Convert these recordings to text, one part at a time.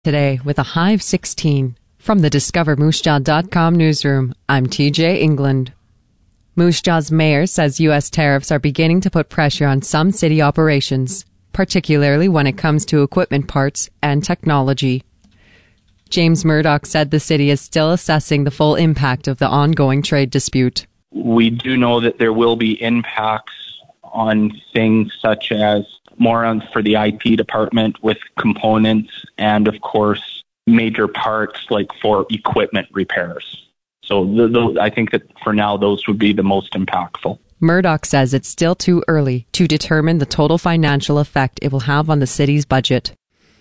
Today with a high of 16. From the DiscoverMoose newsroom, I'm TJ England. Moose Jaw's mayor says U.S. tariffs are beginning to put pressure on some city operations, particularly when it comes to equipment parts and technology. James Murdoch said the city is still assessing the full impact of the ongoing trade dispute. We do know that there will be impacts on things such as more on for the IT department with components and, of course, major parts like for equipment repairs. So I think that for now, those would be the most impactful. Murdoch says it's still too early to determine the total financial effect it will have on the city's budget.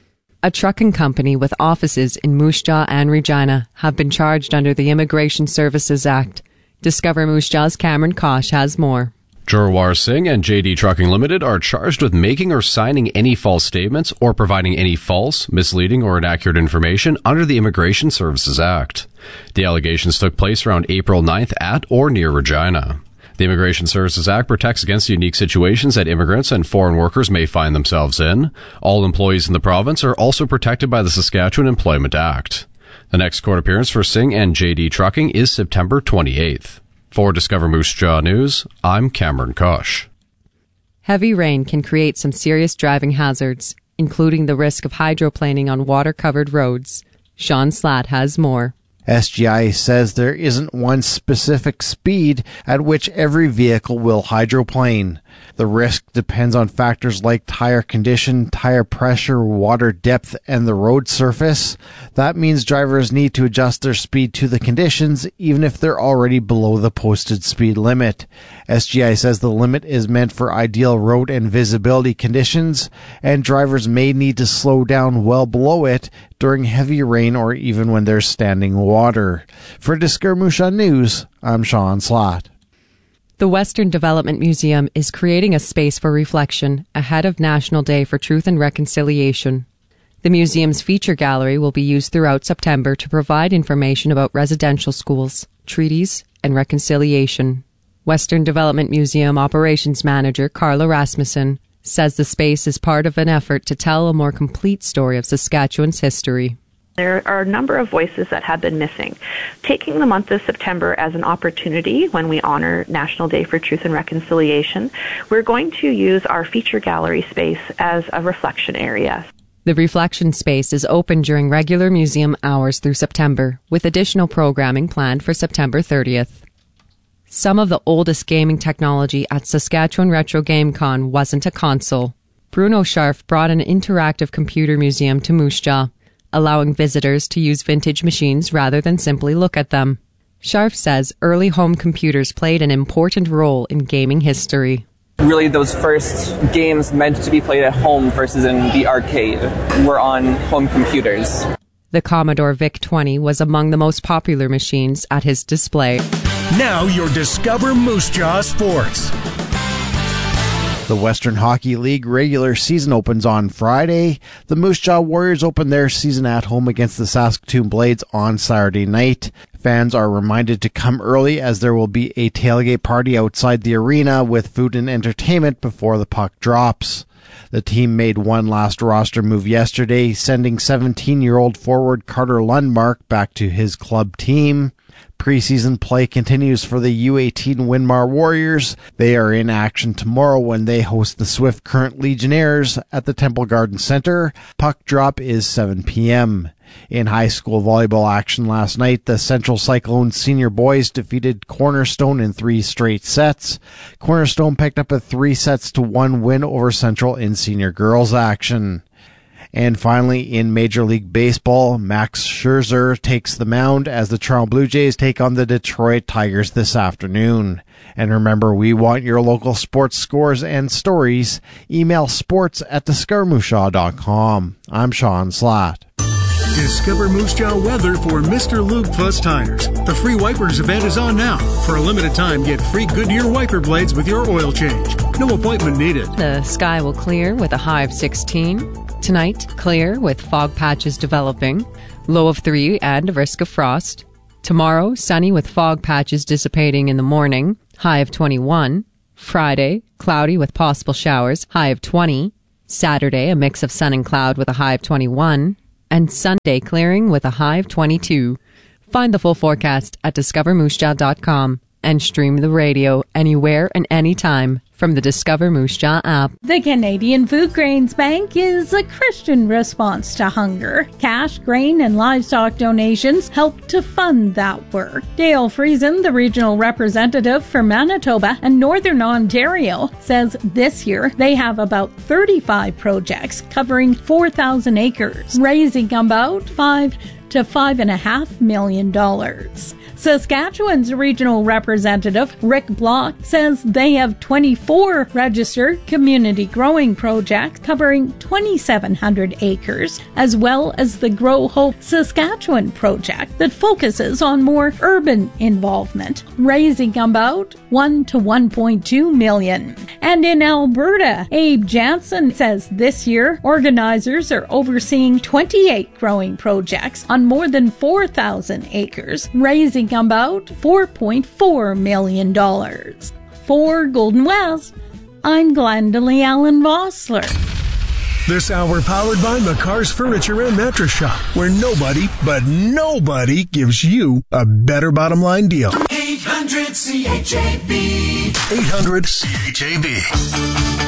A trucking company with offices in Moose Jaw and Regina have been charged under the Immigration Services Act. Discover Moose Jaw's Cameron Kosh has more. Jorwar Singh and JD Trucking Limited are charged with making or signing any false statements or providing any false, misleading, or inaccurate information under the Immigration Services Act. The allegations took place around April 9th at or near Regina. The Immigration Services Act protects against unique situations that immigrants and foreign workers may find themselves in. All employees in the province are also protected by the Saskatchewan Employment Act. The next court appearance for Singh and JD Trucking is September 28th. For Discover Moose Jaw News, I'm Cameron Kosh. Heavy rain can create some serious driving hazards, including the risk of hydroplaning on water-covered roads. Sean Slatt has more. SGI says there isn't one specific speed at which every vehicle will hydroplane. The risk depends on factors like tire condition, tire pressure, water depth, and the road surface. That means drivers need to adjust their speed to the conditions, even if they're already below the posted speed limit. SGI says the limit is meant for ideal road and visibility conditions, and drivers may need to slow down well below it during heavy rain or even when there's standing water. For Discover Moose Jaw News, I'm Sean Slatt. The Western Development Museum is creating a space for reflection ahead of National Day for Truth and Reconciliation. The museum's feature gallery will be used throughout September to provide information about residential schools, treaties, and reconciliation. Western Development Museum Operations Manager Carla Rasmussen says the space is part of an effort to tell a more complete story of Saskatchewan's history. There are a number of voices that have been missing. Taking the month of September as an opportunity when we honor National Day for Truth and Reconciliation, we're going to use our feature gallery space as a reflection area. The reflection space is open during regular museum hours through September, with additional programming planned for September 30th. Some of the oldest gaming technology at Saskatchewan Retro Game Con wasn't a console. Bruno Scharf brought an interactive computer museum to Moose Jaw, allowing visitors to use vintage machines rather than simply look at them. Scharf says early home computers played an important role in gaming history. Really, those first games meant to be played at home versus in the arcade were on home computers. The Commodore VIC-20 was among the most popular machines at his display. Now your Discover Moose Jaw Sports. The Western Hockey League regular season opens on Friday. The Moose Jaw Warriors open their season at home against the Saskatoon Blades on Saturday night. Fans are reminded to come early as there will be a tailgate party outside the arena with food and entertainment before the puck drops. The team made one last roster move yesterday, sending 17-year-old forward Carter Lundmark back to his club team. Preseason play continues for the U18 Winmar Warriors. They are in action tomorrow when they host the Swift Current Legionnaires at the Temple Garden Center. Puck drop is 7 p.m. In high school volleyball action last night, the Central Cyclone senior boys defeated Cornerstone in 3 straight sets. Cornerstone picked up a 3-1 win over Central in senior girls action. And finally, in Major League Baseball, Max Scherzer takes the mound as the Toronto Blue Jays take on the Detroit Tigers this afternoon. And remember, we want your local sports scores and stories. Email sports@discovermoosejawshow.com. I'm Sean Slatt. Discover Moose Jaw weather for Mr. Lube Plus Tires. The free wipers event is on now. For a limited time, get free Goodyear wiper blades with your oil change. No appointment needed. The sky will clear with a high of 16. Tonight, clear with fog patches developing, low of 3 and a risk of frost. Tomorrow, sunny with fog patches dissipating in the morning, high of 21. Friday, cloudy with possible showers, high of 20. Saturday, a mix of sun and cloud with a high of 21. and Sunday clearing with a high of 22. Find the full forecast at discovermoose and stream the radio anywhere and anytime from the Discover Moose Jaw app. The Canadian Food Grains Bank is a Christian response to hunger. Cash, grain, and livestock donations help to fund that work. Dale Friesen, the regional representative for Manitoba and Northern Ontario, says this year they have about 35 projects covering 4,000 acres, raising about $5 to $5.5 million. Saskatchewan's regional representative, Rick Block, says they have 24 registered community growing projects covering 2,700 acres, as well as the Grow Hope Saskatchewan project that focuses on more urban involvement, raising about $1 to $1.2 million. And in Alberta, Abe Jansen says this year organizers are overseeing 28 growing projects on more than 4,000 acres, raising about $4.4 million. For Golden West, I'm Glendalee Allen Vossler. This hour powered by McCar's Furniture and Mattress Shop, where nobody, but nobody, gives you a better bottom line deal. 800-CHAB. 800-CHAB.